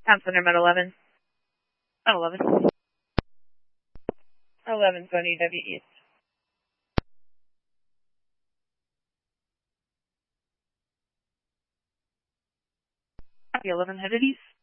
Town Center Med 11. At 11. 11's going EW East. Copy 11 headed east.